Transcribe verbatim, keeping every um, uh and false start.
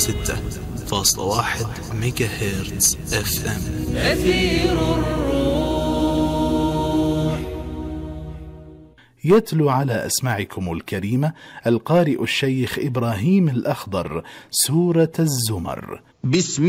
وستة فاصلة واحد ميجا هرتز اف ام. أثير الروح. يتلو على أسماعكم الكريمة القارئ الشيخ إبراهيم الأخضر سورة الزمر. بسم